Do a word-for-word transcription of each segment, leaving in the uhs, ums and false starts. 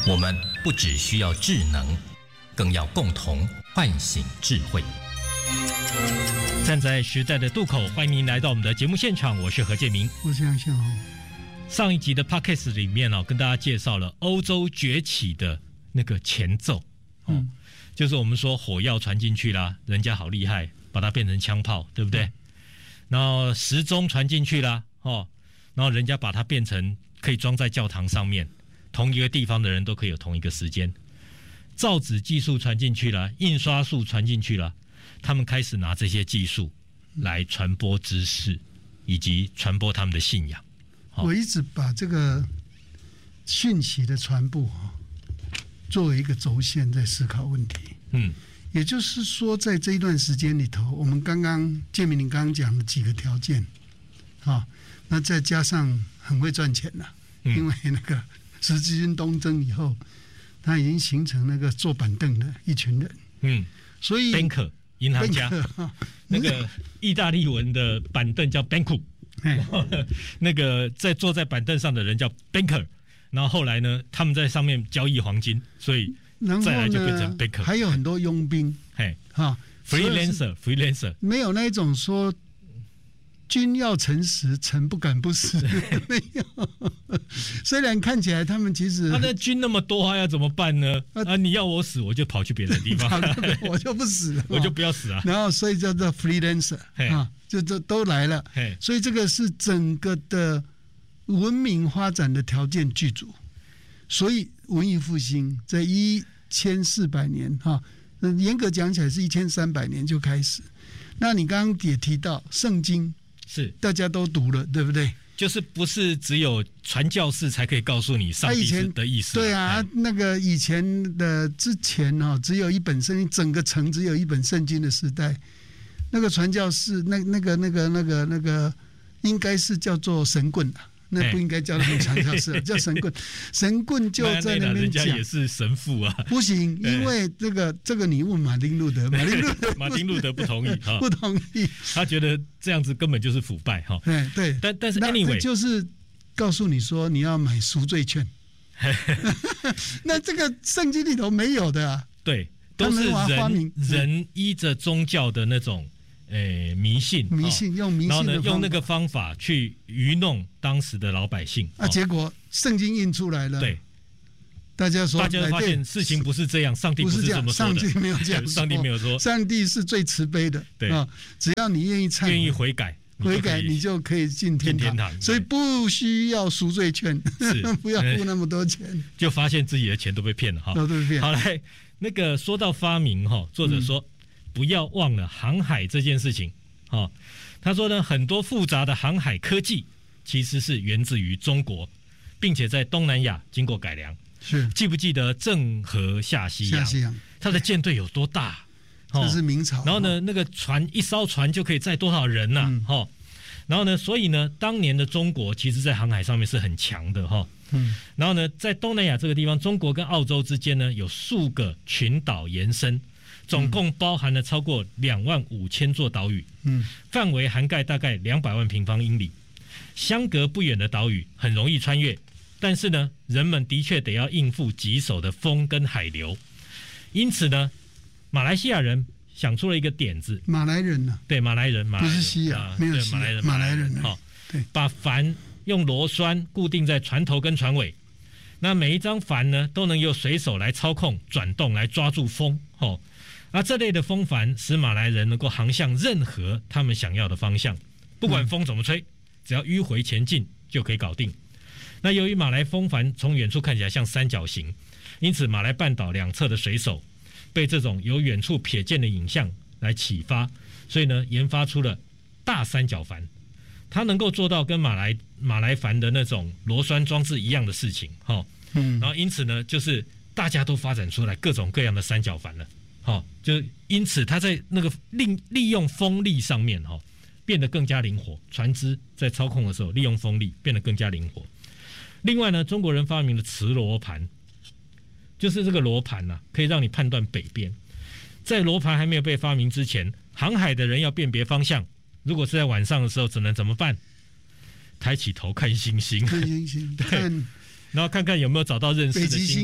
我们不只需要智能，更要共同唤醒智慧。 站在时代的渡口，欢迎您来到我们的节目现场，我是何建明， 我是杨宪宏。 上一集的 Podcast 里面、哦、跟大家介绍了欧洲崛起的那个前奏、哦嗯、就是我们说火药传进去啦，人家好厉害，把它变成枪炮，对不对？嗯、然后时钟传进去啦、哦、然后人家把它变成可以装在教堂上面，同一个地方的人都可以有同一个时间。造纸技术传进去了，印刷术传进去了，他们开始拿这些技术来传播知识以及传播他们的信仰。 我一直把这个讯息的传播作为一个轴线在思考问题。嗯，也就是说，在这一段时间里头，我们刚刚建明您刚刚讲的几个条件，啊，那再加上很会赚钱了、嗯，因为那个十字军东征以后，他已经形成那个坐板凳的一群人。嗯，所以 banker 银行家，那个意大利文的板凳叫 banku。那个在坐在板凳上的人叫 banker， 然后后来呢，他们在上面交易黄金，所以再来就变成 banker。还有很多佣兵， 嘿，哈 ，freelancer freelancer， 没有那一种说君要诚实，臣不敢不死，没有。虽然看起来他们其实， 他的军那么多，他要怎么办呢？啊，你要我死，我就跑去别的地方， 我就不死， 我就不要死啊。 然后所以叫做 freelancer 啊。就这都来了，所以这个是整个的文明发展的条件具足。所以文艺复兴在一千四百年哈，严格讲起来是一千三百年就开始。那你刚刚也提到圣经是大家都读了，对不对？ 就是不是只有传教士才可以告诉你上帝的意思、啊？ 对啊，那个以前的之前哈，只有一本圣经，整个城只有一本圣经的时代。那个传教士，那那个那个那个那个，应该是叫做神棍啊，那不应该叫他们传教士、啊，叫神棍。神棍就在那边讲， 人家也是神父啊， 不行，因为这个这个你问马丁路德，马丁路德马丁路德不同意， 不同意， 他觉得这样子根本就是腐败哈。 对对， 但但是 anyway 就是告诉你说你要买赎罪券，那这个圣经里头没有的啊， 对，都是人人依着宗教的那种。诶，迷信， 迷信，用迷信的方法， 然后呢，用那个方法去愚弄当时的老百姓啊，结果圣经印出来了， 对， 大家说， 大家发现事情不是这样，上帝不是这么说的， 上帝没有这样说， 上帝没有说， 上帝是最慈悲的， 对啊，只要你愿意忏悔， 愿意悔改， 悔改你就可以进天堂，所以不需要赎罪券，不要付那么多钱， 就发现自己的钱都被骗了哈， 都被骗。 好来，那个说到发明哈，作者说。嗯不要忘了航海这件事情、哦、他说呢，很多复杂的航海科技其实是源自于中国，并且在东南亚经过改良。 是， 记不记得郑和下西洋？下西洋，他的舰队有多大？ 这是明朝。 然后呢，那个船一艘船就可以载多少人呢、啊嗯哦？然后呢，所以呢，当年的中国其实在航海上面是很强的哈、哦。嗯。然后呢，在东南亚这个地方，中国跟澳洲之间呢有数个群岛延伸。总共包含了超过两万五千座岛屿，嗯，范围涵盖大概两百万平方英里，相隔不远的岛屿很容易穿越，但是呢，人们的确得要应付棘手的风跟海流，因此呢，马来西亚人想出了一个点子， 马来人呢、啊？ 对，马来人，马来人不是西亚，呃、没有西亚， 马来人， 马来人， 好，对，把帆用螺栓固定在船头跟船尾，那每一张帆呢，都能由水手来操控转动来抓住风，哦。而这类的风帆使马来人能够航向任何他们想要的方向，不管风怎么吹，只要迂回前进就可以搞定。那由于马来风帆从远处看起来像三角形，因此马来半岛两侧的水手被这种由远处瞥见的影像来启发，所以呢，研发出了大三角帆，它能够做到跟马来马来帆的那种螺栓装置一样的事情，哈，嗯，然后因此呢，就是大家都发展出来各种各样的三角帆了。好、哦，就因此它在那个利利用风力上面哈、哦，变得更加灵活。船只在操控的时候，利用风力变得更加灵活。另外呢，中国人发明了磁罗盘，就是这个罗盘呐、啊，可以让你判断北边。在罗盘还没有被发明之前，航海的人要辨别方向，如果是在晚上的时候，只能怎么办？抬起头看星星， 看星星， 对，然后看看有没有找到认识的星座。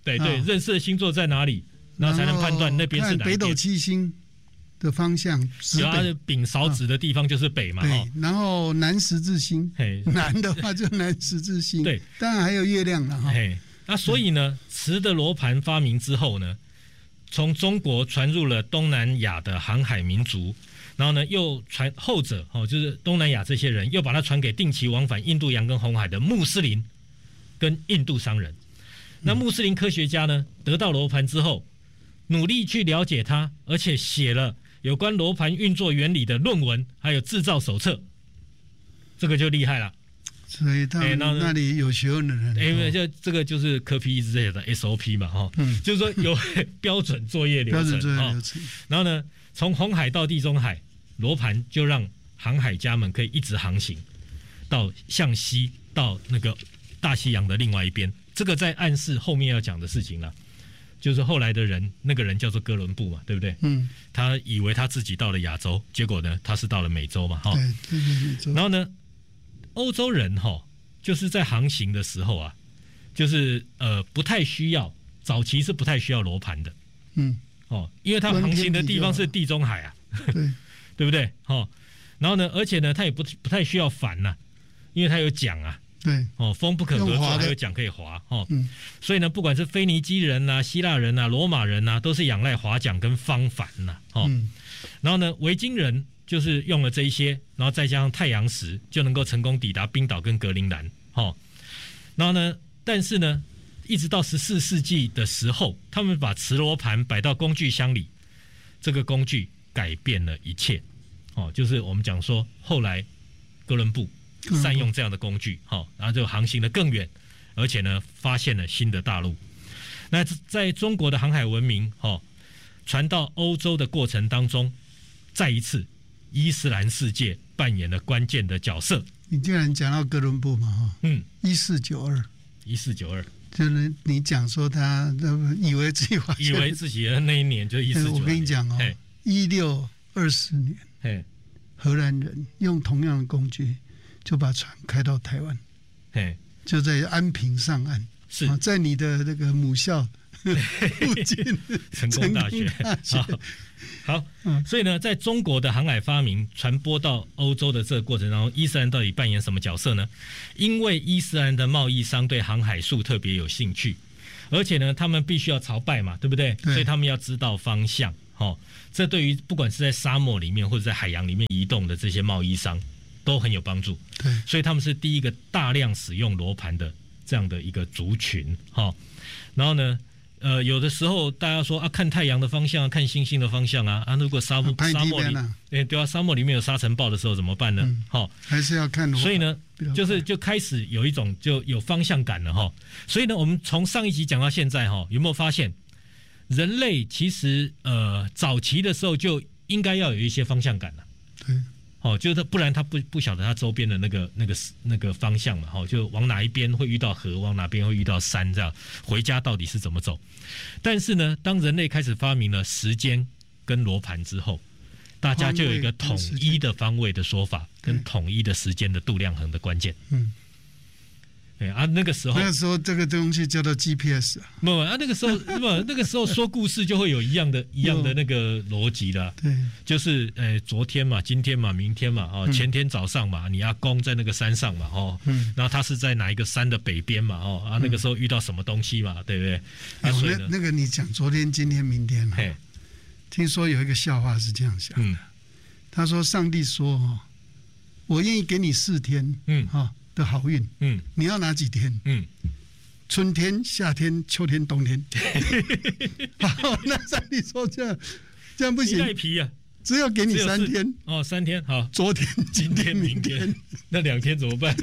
对对，认识的星座在哪里，然后才能判断那边是哪一边。 北斗七星的方向， 只要丙勺指的地方就是北嘛。 对，然后南十字星，南的话就南十字星。 对， 当然还有月亮了哈。 那所以呢，磁的罗盘发明之后呢，从中国传入了东南亚的航海民族，然后呢又传后者哦，就是东南亚这些人又把它传给定期往返印度洋跟红海的穆斯林跟印度商人。那穆斯林科学家呢，得到罗盘之后，努力去了解它，而且写了有关罗盘运作原理的论文，还有制造手册，这个就厉害了。 所以他们那里有学问的人， 因为就这个就是柯 P 一直在写的 S O P 嘛，哈、嗯，就是说有标准作业流程，标准作业流程。然后呢，从红海到地中海，罗盘就让航海家们可以一直航行到向西到那个大西洋的另外一边。这个在暗示后面要讲的事情了，就是后来的人，那个人叫做哥伦布嘛，对不对？嗯，他以为他自己到了亚洲，结果呢，他是到了美洲嘛，哈。 对，对美洲。 然后呢？欧洲人哈，就是在航行的时候啊，就是呃不太需要，早期是不太需要罗盘的，嗯，哦，因为他航行的地方是地中海啊， 对， 对不对？哦，然后呢，而且呢，他也不不太需要帆呐、啊，因为他有桨啊， 对， 哦，风不可得罪，还有桨可以划，哦，嗯，所以呢，不管是腓尼基人呐、希腊人呐、罗马人呐，都是仰赖划桨跟方帆呐，哦，嗯、然后呢，维京人。就是用了这一些，然后再加上太阳石，就能够成功抵达冰岛跟格陵兰。哦，然后呢，但是呢，一直到十四世纪的时候，他们把磁罗盘摆到工具箱里，这个工具改变了一切。哦，就是我们讲说，后来哥伦布善用这样的工具，哦，然后就航行得更远，而且呢，发现了新的大陆。那在中国的航海文明，哦，传到欧洲的过程当中，再一次。伊斯兰世界扮演了关键的角色。 你既然讲到哥伦布嘛，哈，嗯，一四九二， 一四九二， 就是你讲说他以为自己以为自己的那一年就一四九二。 我跟你讲哦，一六二四年，嘿，荷兰人用同样的工具就把船开到台湾，嘿，就在安平上岸，是、啊、在你的那个母校附近， 成功大学。好，好，所以呢，在中国的航海发明传播到欧洲的这个过程当中，伊斯兰到底扮演什么角色呢？因为伊斯兰的贸易商对航海术特别有兴趣，而且呢，他们必须要朝拜嘛，对不对？对，所以他们要知道方向。哦，这对于不管是在沙漠里面或者在海洋里面移动的这些贸易商都很有帮助。对，所以他们是第一个大量使用罗盘的这样的一个族群。哈，然后呢？呃，有的时候大家说啊，看太阳的方向啊，看星星的方向啊，啊，如果沙漠、啊、沙漠里，哎，对啊，沙漠里面有沙尘暴的时候怎么办呢？好、嗯， 还是要看。 所以呢，就是就开始有一种就有方向感了哈。所以呢，我们从上一集讲到现在哈，有没有发现，人类其实呃早期的时候就应该要有一些方向感了。对。哦，就是他，不然他不不晓得他周边的那个那个那个方向嘛，哦，就往哪一边会遇到河，往哪边会遇到山，这样回家到底是怎么走？但是呢，当人类开始发明了时间跟罗盘之后，大家就有一个统一的方位的说法，跟统一的时间的度量衡的关键。嗯。对啊，那个时候， 那个时候这个东西叫做 G P S 啊。 不啊，那个时候不，那个时候说故事就会有一样的、一样的那个逻辑了。对，就是呃，昨天嘛，今天嘛，明天嘛，哦，嗯、前天早上嘛，你阿公在那个山上嘛，哦，嗯，然后他是在哪一个山的北边嘛，哦，啊，那个时候遇到什么东西嘛，对不对？ 啊，所以那那个你讲昨天、今天、明天嘛，听说有一个笑话是这样想的，嗯、他说上帝说哦，我愿意给你四天，嗯，哈、哦。的好运，嗯，你要哪几天？嗯，春天、夏天、秋天、冬天。好，那上帝说这样，这样不行， 赖皮啊， 只有给你三天。 哦，三天，好， 昨天、 今天、明天，那两天怎么办？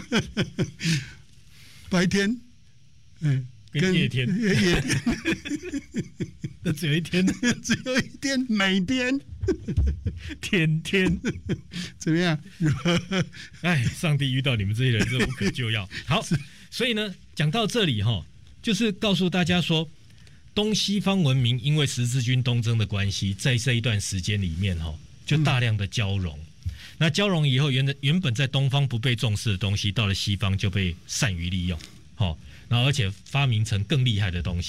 白天， 嗯，跟夜天，夜天，那只有一天， 只有一天，每天。 天天怎么样？ 哎，上帝遇到你们这些人是无可救药。好，所以呢，讲到这里哈，就是告诉大家说，东西方文明因为十字军东征的关系，在这一段时间里面哈，就大量的交融。嗯、那交融以后，原原本在东方不被重视的东西，到了西方就被善于利用。好，然后而且发明成更厉害的东西。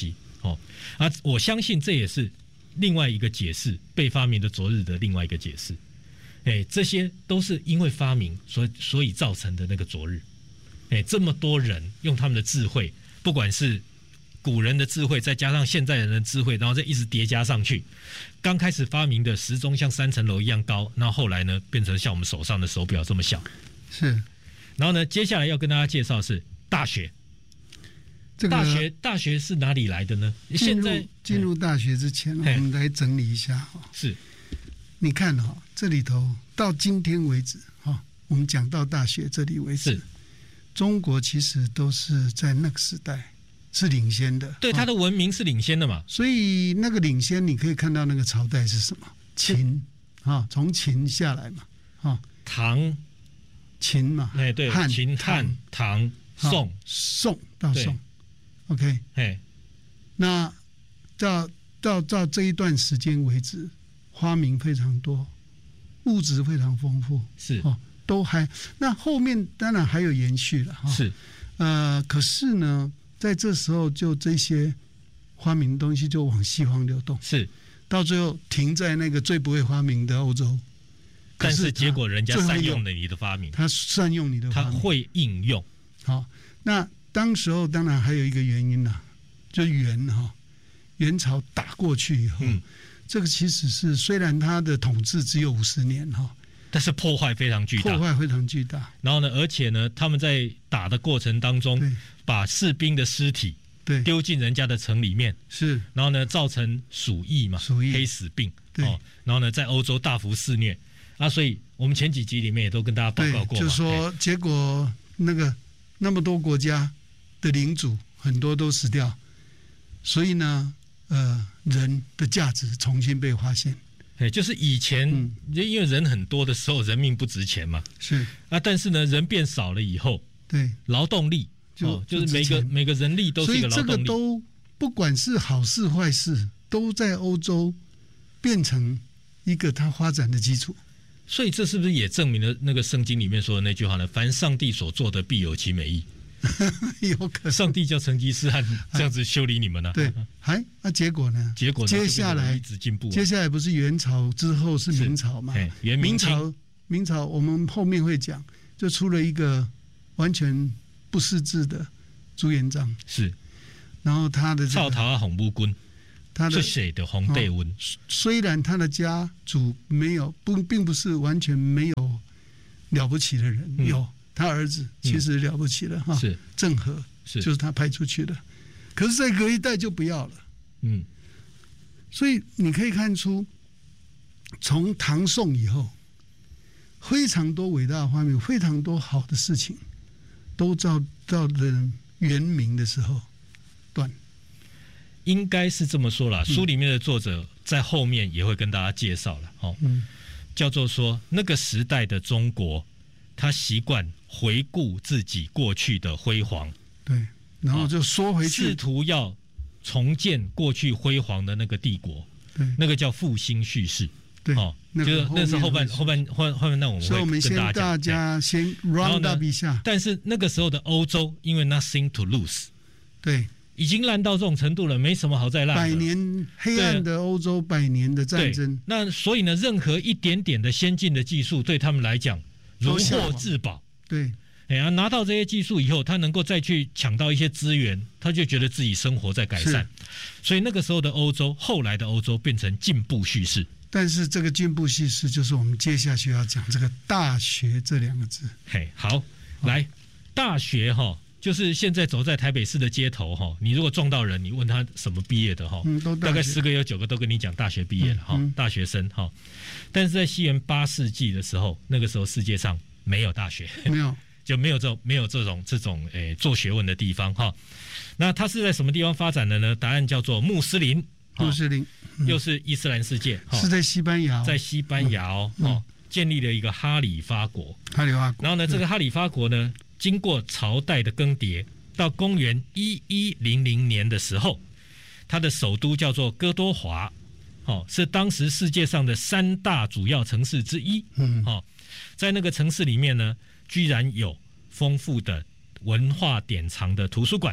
哦啊，我相信这也是另外一个解释被发明的昨日的另外一个解释。哎，这些都是因为发明所所以造成的那个昨日。哎，这么多人用他们的智慧，不管是古人的智慧，再加上现在人的智慧，然后再一直叠加上去。刚开始发明的时钟像三层楼一样高，那后来呢变成像我们手上的手表这么小。 是， 然后呢，接下来要跟大家介绍是大学。这个、大学大学是哪里来的呢？现在进入大学之前，我们来整理一下哈。 是， 你看哈，这里头到今天为止哈，我们讲到大学这里为止，中国其实都是在那个时代是领先的， 对，它的文明是领先的嘛。 所以那个领先，你可以看到那个朝代是什么？秦啊，从秦下来嘛，啊， 唐、 秦嘛， 哎对， 汉、 秦、汉、唐、宋， 宋到宋。OK， 哎， 那到到到这一段时间为止，发明非常多，物质非常丰富， 是哦，都还那后面当然还有延续了哈， 是呃，可是呢，在这时候就这些发明的东西就往西方流动， 是到最后停在那个最不会发明的欧洲， 但是结果人家善用了你的发明， 他善用你的发明， 他会应用， 好，那。当时候当然还有一个原因啦，就元哈元朝打过去以后，嗯，这个其实是虽然他的统治只有五十年哈， 但是破坏非常巨大， 破坏非常巨大。 然后呢，而且呢，他们在打的过程当中，把士兵的尸体对丢进人家的城里面， 是， 然后呢，造成鼠疫嘛， 鼠疫黑死病， 对， 哦，然后呢，在欧洲大幅肆虐啊，所以我们前几集里面也都跟大家报告过嘛， 就说结果那个那么多国家的领主很多都死掉，所以呢，呃，人的价值重新被发现。 哎，就是以前、嗯、因为人很多的时候，人命不值钱嘛， 是啊，但是呢，人变少了以后， 对， 劳动力就、哦、就是每个每个人力都是一个劳动力， 所以这个都不管是好事坏事，都在欧洲变成一个它发展的基础。 所以这是不是也证明了那个圣经里面说的那句话呢？凡上帝所做的，必有其美意。 有可能上帝叫成吉思汗这样子修理你们呢、啊？ 对，还那、啊、结果呢？ 结果呢接下来一直进步、啊。 接下来不是元朝之后是明朝嘛？ 元明朝，明朝我们后面会讲，就出了一个完全不识字的朱元璋。 是， 然后他的草头红木棍，他的写的红帝文、哦。 虽然他的家族没有不，并不是完全没有了不起的人，嗯、有。他儿子其实了不起了哈、嗯， 是郑和，是就是他派出去的，可是再隔一代就不要了，嗯，所以你可以看出，从唐宋以后，非常多伟大的发明，非常多好的事情，都到到了元明的时候断， 应该是这么说啦。嗯、书里面的作者在后面也会跟大家介绍了，哦，嗯，叫做说那个时代的中国，他习惯回顾自己过去的辉煌， 对，然后就缩回去， 试图要重建过去辉煌的那个帝国， 对， 那个叫复兴叙事， 对， 哦，就是那是后半后半后后半，那我们会跟大家讲， 大家先 round up 一下。 但是那个时候的欧洲，因为 nothing to lose， 对， 已经烂到这种程度了，没什么好再烂的。 百年黑暗的欧洲，百年的战争， 那所以呢，任何一点点的先进的技术，对他们来讲如获至宝。 对， 哎呀，拿到这些技术以后，他能够再去抢到一些资源，他就觉得自己生活在改善。所以那个时候的欧洲，后来的欧洲变成进步叙事。 但是这个进步叙事，就是我们接下去要讲这个大学这两个字。 嘿，好，来，大学哈，就是现在走在台北市的街头哈，你如果撞到人，你问他什么毕业的哈， 嗯， 大概十个有九个都跟你讲大学毕业了哈，嗯嗯、大学生哈。但是在西元八世纪的时候，那个时候世界上没有大学， 没有， 就没有这种没有这种这种诶做学问的地方哈。那它是在什么地方发展的呢？答案叫做穆斯林， 穆斯林、 嗯、又是伊斯兰世界， 是在西班牙， 在西班牙哦，嗯嗯、建立了一个哈里发国。 哈里发国， 然后呢，这个哈里发国呢，经过朝代的更迭，到公元一一零零年的时候，它的首都叫做哥多华。哦，是当时世界上的三大主要城市之一。嗯，哦，在那个城市里面呢，居然有丰富的文化典藏的图书馆，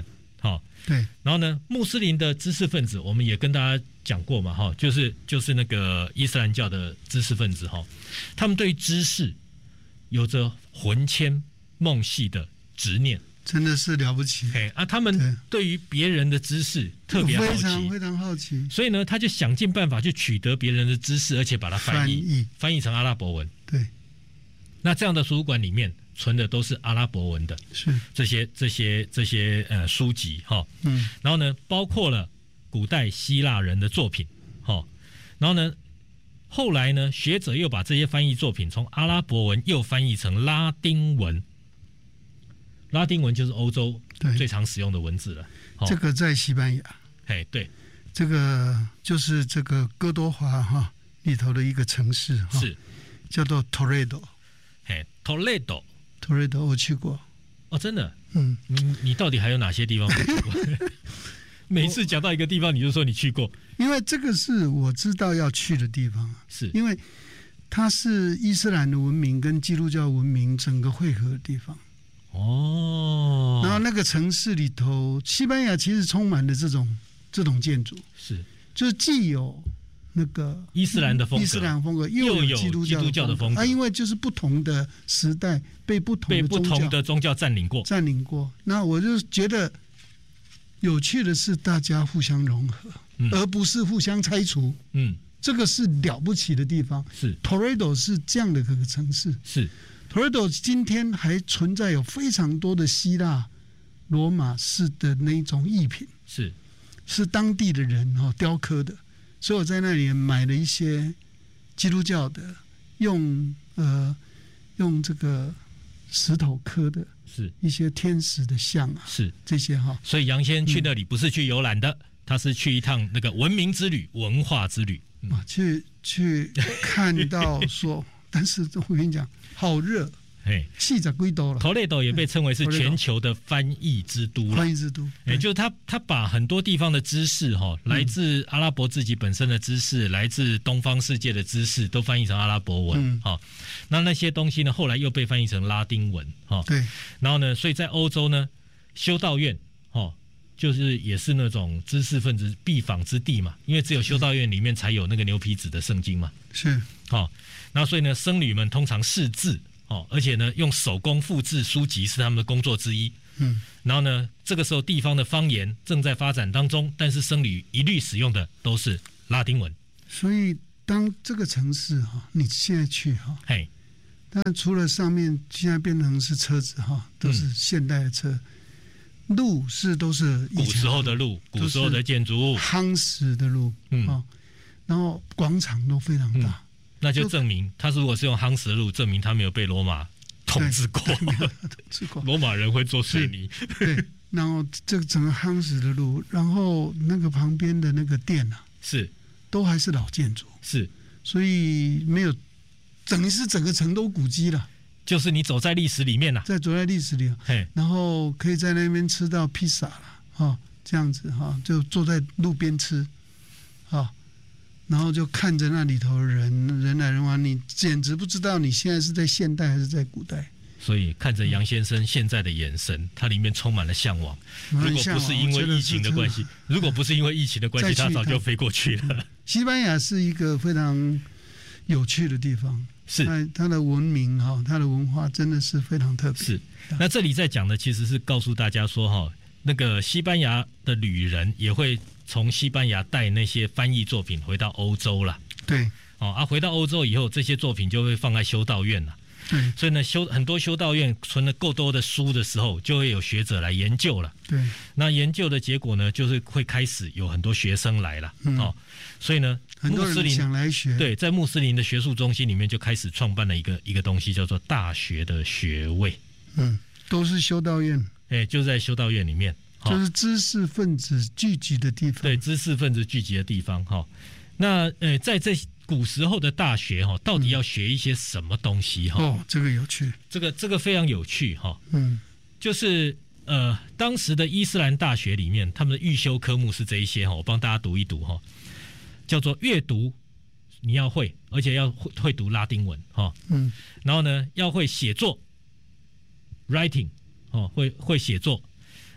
好， 对。 然后呢，穆斯林的知识分子，我们也跟大家讲过嘛，哈，就是就是那个伊斯兰教的知识分子哈，他们对于知识有着魂牵梦系的执念， 真的是了不起。 嘿啊，他们对于别人的知识特别好奇， 非常非常好奇， 所以呢，他就想尽办法去取得别人的知识，而且把它翻译翻译翻译成阿拉伯文。 对， 那这样的图书馆里面存的都是阿拉伯文的， 是这些这些这些呃书籍哈， 嗯， 然后呢，包括了古代希腊人的作品，哈，然后呢，后来呢，学者又把这些翻译作品从阿拉伯文又翻译成拉丁文，拉丁文就是欧洲最常使用的文字了。 这个在西班牙， 嘿，对， 这个就是这个哥多华哈里头的一个城市哈， 是叫做 Toledo， 嘿 ，Toledo。 Toledo 我去过哦，真的， 嗯， 你你到底还有哪些地方没去过？每次讲到一个地方，你就说你去过， 因为这个是我知道要去的地方， 是因为它是伊斯兰的文明跟基督教文明整个汇合的地方。 哦， 然后那个城市里头，西班牙其实充满了这种这种建筑， 是就是既有那个伊斯兰的风格， 伊斯兰风格，又有基督教的风格。啊，因为就是不同的时代被不同的被不同的宗教占领过， 占领过。那我就觉得有趣的是，大家互相融合，嗯、而不是互相拆除。嗯，这个是了不起的地方。 是 Toledo 是这样的一个城市。 是 Toledo 今天还存在有非常多的希腊、罗马式的那种艺品， 是是当地的人哦雕刻的。所以我在那里买了一些基督教的，用呃用这个石头刻的， 是一些天使的像啊， 是这些哈。 所以杨先去那里不是去游览的，嗯、他是去一趟那个文明之旅、文化之旅， 嗯、啊，去去看到说，但是我跟你讲，好热。 哎， 四十几度了。 Toledo 也被称为是全球的翻译之都了。 翻译之都， 也就是他他把很多地方的知识哈，来自阿拉伯自己本身的知识，嗯、来自东方世界的知识，都翻译成阿拉伯文。哈、嗯，那那些东西呢，后来又被翻译成拉丁文。哈， 对。 然后呢，所以在欧洲呢，修道院哈，就是也是那种知识分子必访之地嘛，因为只有修道院里面才有那个牛皮纸的圣经嘛。 是。 好，那所以呢，僧侣们通常识字。哦，而且呢，用手工复制书籍是他们的工作之一。嗯，然后呢，这个时候地方的方言正在发展当中，但是僧侣一律使用的都是拉丁文。 所以，当这个城市哈，你现在去哈， 嘿， 但除了上面现在变成是车子哈，都是现代的车，嗯、路是都是古时候的路，古时候的建筑物， 夯实的路，嗯，哦、然后广场都非常大。嗯， 那就证明他如果是用夯实的路，证明他没有被罗马统治过。罗马人会做水泥。 对，然后这个整个夯实的路，然后那个旁边的那个店啊， 是都还是老建筑， 是， 所以没有，等于是整个城都古迹了。 就是你走在历史里面了， 在走在历史里，然后可以在那边吃到披萨了，哈，这样子哈，就坐在路边吃，啊。然后就看着那里头的人人来人往，你简直不知道你现在是在现代还是在古代。 所以看着杨先生现在的眼神，他里面充满了向往。如果不是因为疫情的关系，如果不是因为疫情的关系，他早就飞过去了。 西班牙是一个非常有趣的地方， 是它的文明哈，它的文化真的是非常特别。 是，那这里在讲的其实是告诉大家说哈，那个西班牙的旅人也会从西班牙带那些翻译作品回到欧洲了。 对， 哦啊，回到欧洲以后，这些作品就会放在修道院了。 对， 所以呢，修很多修道院存了够多的书的时候，就会有学者来研究了。 对， 那研究的结果呢，就是会开始有很多学生来了。嗯、哦，所以呢， 很多人想来学。 对，在穆斯林的学术中心里面就开始创办了一个一个东西，叫做大学的学位。 嗯，都是修道院。 哎，就在修道院里面。 就是知识分子聚集的地方， 对，知识分子聚集的地方哈。那呃，在这古时候的大学哈，到底要学一些什么东西哈？ 哦，这个有趣， 这个这个非常有趣哈。 嗯， 就是呃，当时的伊斯兰大学里面，他们的预修科目是这一些哈，我帮大家读一读哈，叫做阅读你要会，而且要会会读拉丁文哈。嗯，然后呢，要会写作 ，writing 哦，会会写作。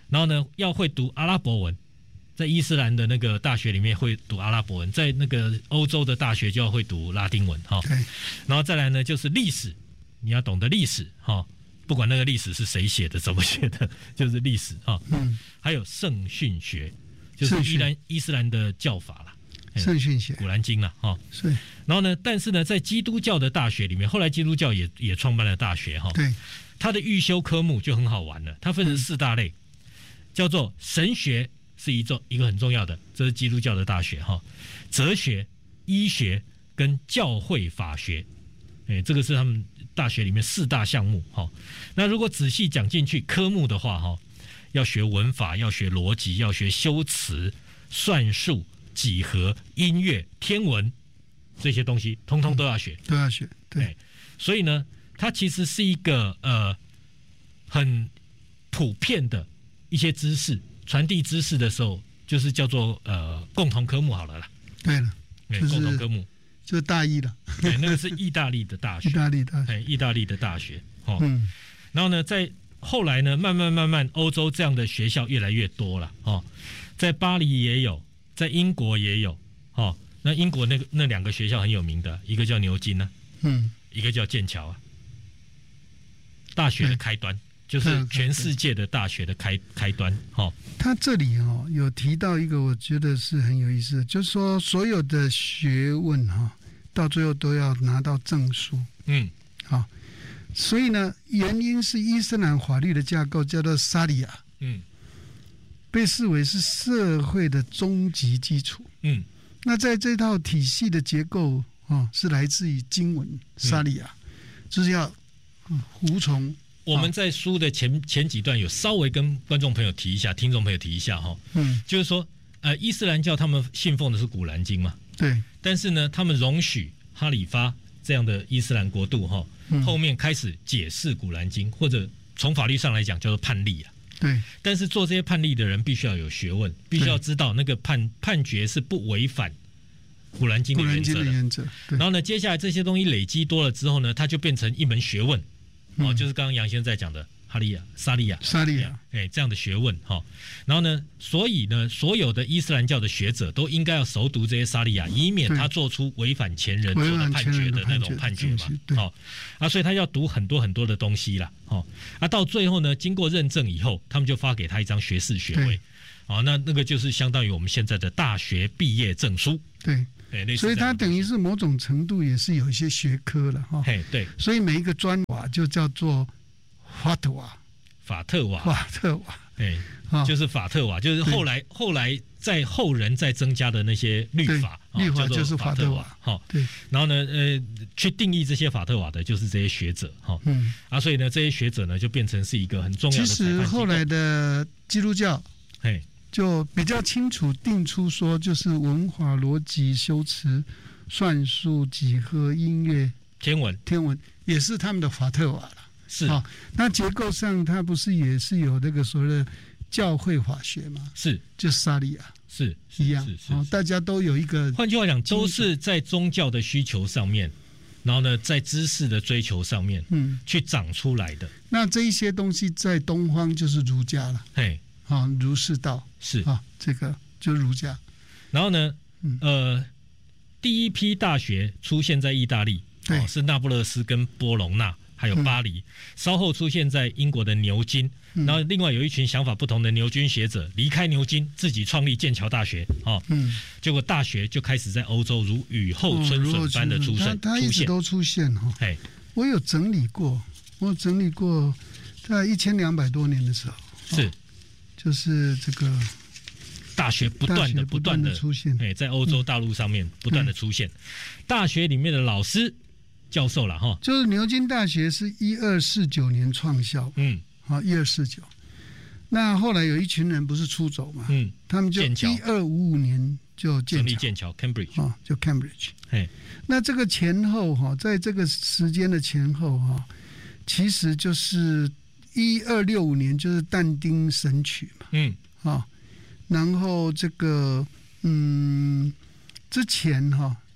然后呢要会读阿拉伯文，在伊斯兰的那个大学里面会读阿拉伯文，在那个欧洲的大学就要会读拉丁文哈。然后再来呢就是历史，你要懂得历史哈，不管那个历史是谁写的怎么写的，就是历史哈。嗯，还有圣训学，就是伊兰伊斯兰的教法啦。 圣训学、 古兰经啦，哈， 是。 然后呢，但是呢，在基督教的大学里面，后来基督教也也创办了大学，哈， 对， 它的预修科目就很好玩了，它分成四大类，嗯、叫做神学是一种一个很重要的，这是基督教的大学，哈，哲学、医学跟教会法学，哎，这个是他们大学里面四大项目，哈。那如果仔细讲进去科目的话，哈，要学文法，要学逻辑，要学修辞、算术。几何、音乐、天文这些东西，通通都要学， 嗯、都要学。对， 所以呢，它其实是一个呃很普遍的一些知识，传递知识的时候，就是叫做呃共同科目好了啦。 对了， 对， 就是、 共同科目就是大一了。 对，那个是意大利的大学， 意大利大学， 哎，意大利的大学。哦， 嗯， 然后呢，在后来呢，慢慢慢慢，欧洲这样的学校越来越多了。哦，在巴黎也有。在英国也有，哦，那英国那个那两个学校很有名的，一个叫牛津呢、啊，嗯，一个叫剑桥啊。大学的开端就是全世界的大学的开开端，哦。 他这里哦有提到一个，我觉得是很有意思的，就是说所有的学问哈、哦，到最后都要拿到证书，嗯，好、哦，所以呢，原因是伊斯兰法律的架构叫做沙里亚，嗯。被视为是社会的终极基础。嗯，那在这套体系的结构哦，是来自于经文沙利亚，嗯、就是要、嗯、服从。 我们在书的前前几段有稍微跟观众朋友提一下，听众朋友提一下哈。嗯，就是说，呃，伊斯兰教他们信奉的是古兰经嘛， 对。 但是呢，他们容许哈里发这样的伊斯兰国度哈，嗯、后面开始解释古兰经，或者从法律上来讲叫做判例啊。 对， 但是做这些判例的人必须要有学问，必须要知道那个判判决是不违反古兰经的原则的。 原则然后呢，接下来这些东西累积多了之后呢，它就变成一门学问，嗯、哦，就是刚刚杨先生在讲的哈利亚、沙利亚、 沙利亚， 哎，这样的学问哈、哦。然后呢，所以呢，所有的伊斯兰教的学者都应该要熟读这些沙利亚，以免他做出违反前人做的判决的那种判决嘛。好、哦，啊，所以他要读很多很多的东西啦。哦，啊，到最后呢，经过认证以后，他们就发给他一张学士学位。哦，那那个就是相当于我们现在的大学毕业证书。 对。所以它等于是某种程度也是有一些学科了哈。 嘿，对。 所以每一个专瓦就叫做法特瓦。 法特瓦， 法特瓦， 哎，就是法特瓦，就是后来后来在后人再增加的那些律法， 律法就是法特瓦， 好，对。然后呢，呃，去定义这些法特瓦的，就是这些学者，哈，嗯，啊，所以呢，这些学者呢，就变成是一个很重要的。 其实后来的基督教，嘿，就比较清楚定出说，就是文化、逻辑、修辞、算术、几何、音乐、 天文， 天文也是他们的法特瓦了。 是啊、哦，那结构上它不是也是有那个所谓的教会法学吗？ 是， 就沙利亚是一样，是是是哦，大家都有一个。 换句话讲，都是在宗教的需求上面，然后呢，在知识的追求上面，嗯，去长出来的。 那这一些东西在东方就是儒家了，嘿，啊、哦，儒释道是啊、哦，这个就是儒家。 然后呢，嗯、呃，第一批大学出现在意大利， 对， 哦、是那不勒斯跟波隆纳。还有巴黎、嗯，稍后出现在英国的牛津、嗯，然后另外有一群想法不同的牛津学者离开牛津，自己创立剑桥大学，哦，嗯，结果大学就开始在欧洲如雨后春笋般的出现， 哦、它, 它一直都出现哈、哦。我有整理过，我整理过，在一千两百多年的时候， 是， 哦、就是这个大学不断的不断的出现， 哎，在欧洲大陆上面不断的出现，嗯、大学里面的老师。教授了哈， 就是牛津大学是一二四九年创校，嗯，好一二四九，那后来有一群人不是出走嘛，嗯，他们就一二五五年就建立剑桥 Cambridge 啊，就 Cambridge， 嘿，那这个前后哈，在这个时间的前后哈，其实就是一二六五年就是但丁神曲嘛，嗯，啊，然后这个嗯之前哈。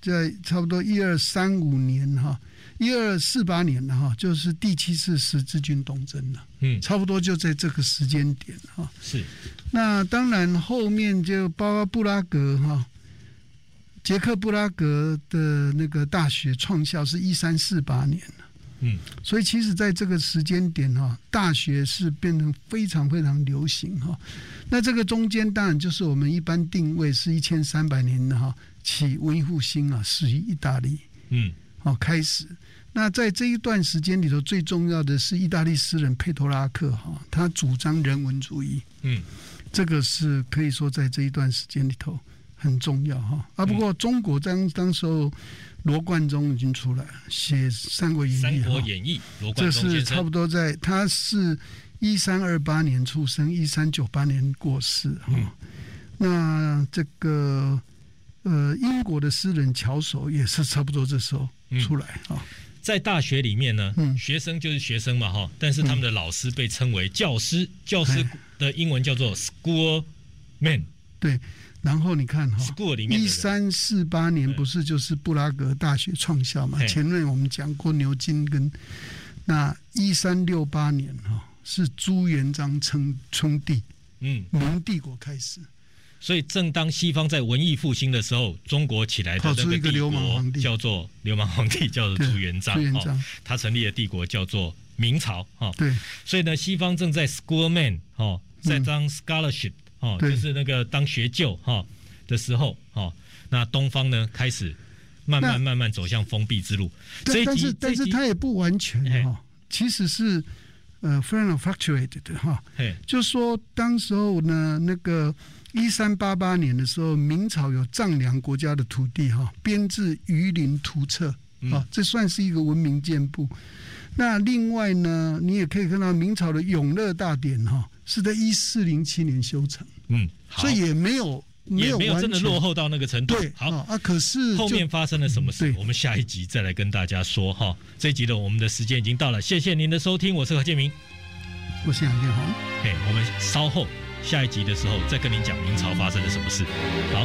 在差不多一二三五年哈，一二四八年哈，就是第七次十字军东征了。嗯，差不多就在这个时间点哈。 是。那当然后面就包括布拉格哈，捷克布拉格的那个大学创校是一三四八年了。嗯，所以其实在这个时间点哈，大学是变成非常非常流行哈。那这个中间当然就是我们一般定位是一千三百年的哈，起文艺复兴啊，始于意大利，嗯，好开始。那在这一段时间里头，最重要的是意大利诗人佩托拉克哈，他主张人文主义，嗯，这个是可以说在这一段时间里头很重要哈。啊，不过中国当当时候。罗贯中已经出来了，写《三国演义》。 三国演义，罗贯中这是差不多在，他是一三二八年出生，一三九八年过世哈、嗯。那这个呃，英国的诗人乔叟也是差不多这时候出来啊、嗯。 在大学里面呢，嗯、学生就是学生嘛哈，但是他们的老师被称为教师，嗯、教师的英文叫做 schoolman。 对。然后你看哈， 一三四八年不是就是布拉格大学创校嘛？前面我们讲过牛津跟那一三六八年哈是朱元璋称称帝，嗯，明帝国开始。 所以正当西方在文艺复兴的时候，中国起来的那个帝国叫做流氓皇帝，叫做朱元璋。朱元璋、哦、他成立的帝国叫做明朝哈。对，所以呢，西方正在 schoolman 哦，在当 scholarship。嗯哦，就是那个当学究哈、哦、的时候，哦，那东方呢开始慢慢慢慢走向封闭之路。 对，但是但是它也不完全哈、哦，其实是呃非常 fluctuated 的哈。就说当时候呢，那个一三八八年的时候，明朝有丈量国家的土地哈，编制榆林图册啊、嗯哦，这算是一个文明建部。那另外呢，你也可以看到明朝的永乐大典哈。是在一四零七年修成，嗯，所以也没有没有也没有真的落后到那个程度。 对， 好啊，可是后面发生了什么事，我们下一集再来跟大家说哈。这一集的我们的时间已经到了，谢谢您的收听，我是何建明， 我是杨建宏， 嘿，我们稍后下一集的时候再跟您讲明朝发生了什么事。好。